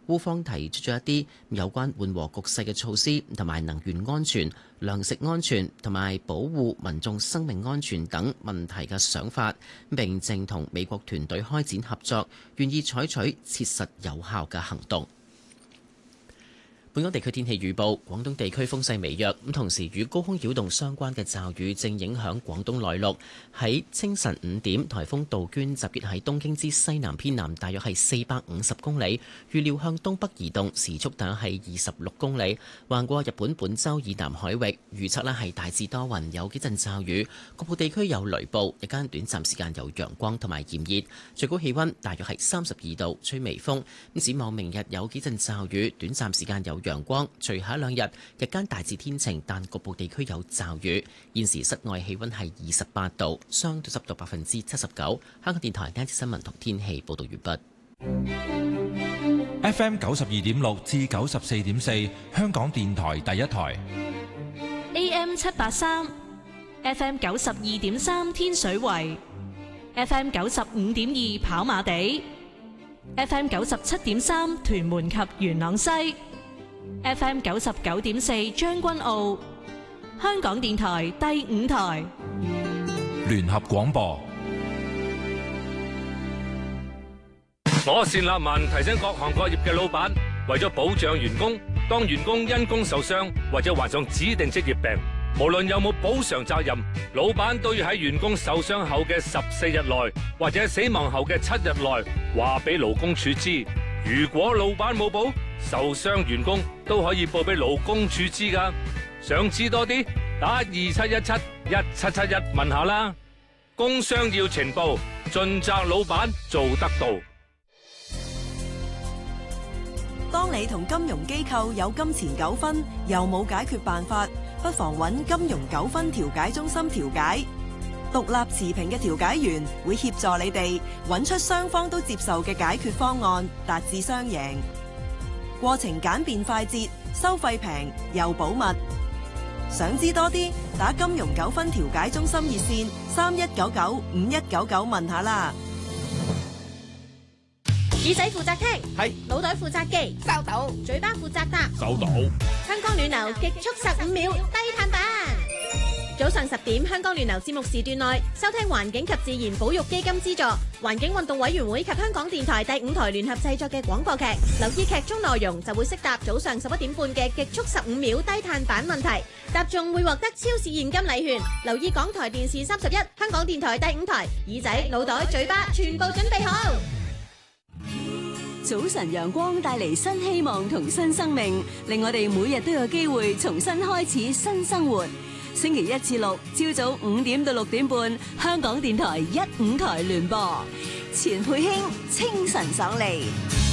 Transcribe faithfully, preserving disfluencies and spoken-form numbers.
烏方提出咗一啲有關緩和局勢嘅措施，同埋能源安全、糧食安全同埋保護民眾生命安全等問題嘅想法，並正同美國團隊開展合作，願意採取切實有效嘅行動。本港地區天氣預報，廣東地區風勢微弱，咁同時與高空擾動相關嘅驟雨正影響廣東內陸。喺清晨五點，颱風杜鵑集結喺東京之西南偏南，大約係四百五十公里，預料向東北移動，時速大約係二十六公里，橫過日本本州以南海域。預測呢係大致多雲，有幾陣驟雨，局部地區有雷暴，日間短暫時間有陽光同埋炎熱，最高氣温大約係三十二度，吹微風。咁展望明日有幾陣驟雨，短暫時間有陽光，隨後一兩日日間大致天晴，但局部地區有驟雨。現時室外氣溫係二十八度，相對濕度百分之七十九。香港電台呢一節新聞同天氣報道完畢。 F M 九十二點六至九十四點四，香港電台第一台。 A M 七八三，F M 九十二點三天水圍，F M 九十五點二跑馬地，F M 九十七點三屯門及元朗西。F M 九十九點四將軍澳，香港電台第五台聯合廣播。 我單立文提醒各行各業嘅老闆，為咗保障員工，當員工因工受傷或者患上指定職業病，無論有冇補償責任，老闆都要喺員工受傷後嘅十四日內或者死亡後嘅七日內話俾勞工處知。如果老闆冇報，受傷員工都可以報俾勞工處知㗎。想知多啲，打二七一七一七七一問下啦。工傷要呈報，盡責老闆做得到。 當你同金融機構有金錢糾紛，又冇解決辦法，不妨揾金融糾紛調解中心調解。獨立持平嘅調解員會協助你哋揾出雙方都接受嘅解決方案，達至雙贏。過程簡便快捷，收費平又保密。想知多啲，打金融糾紛調解中心熱線三一九九五一九九問下啦。 耳仔負責聽， 係； 腦袋負責記， 收到； 嘴巴負責答， 收到。 香港暖流極速十五秒低碳版。早上十點，香港暖流節目時段內收聽環境及自然保育基金資助、環境運動委員會及香港電台第五台聯合製作嘅廣播劇，留意劇中內容就會識答早上十一點半嘅極速十五秒低碳版問題，答中會獲得超市現金禮券。留意港台電視三十一、香港電台第五台，耳仔、腦袋、嘴巴全部準備好。 早晨陽光帶嚟新希望同新生命，令我哋每日都有機會重新開始新生活。星期一至六朝早五點到六點半，香港電台一五台聯播，錢佩卿清晨爽利。